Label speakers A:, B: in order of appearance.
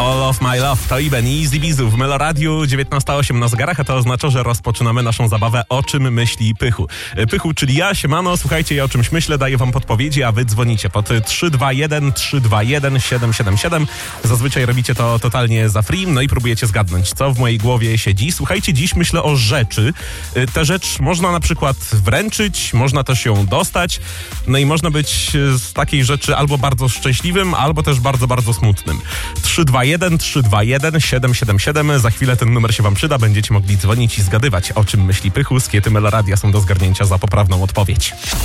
A: All of my love to Iben i Easy Bizu w Meloradiu 19:08 na zegarach, a to oznacza, że rozpoczynamy naszą zabawę O czym myśli Pychu. Pychu, czyli ja, siemano, słuchajcie, ja o czymś myślę, daję wam podpowiedzi, a wy dzwonicie pod 321 777. Zazwyczaj robicie to totalnie za free, no i próbujecie zgadnąć, co w mojej głowie siedzi. Słuchajcie, dziś myślę o rzeczy. Tę rzecz można na przykład wręczyć, można też ją dostać, no i można być z takiej rzeczy albo bardzo szczęśliwym, albo też bardzo, bardzo smutnym. 321 777. Za chwilę ten numer się wam przyda. Będziecie mogli dzwonić i zgadywać, o czym myśli Pychu. Skiety Meloradia są do zgarnięcia za poprawną odpowiedź.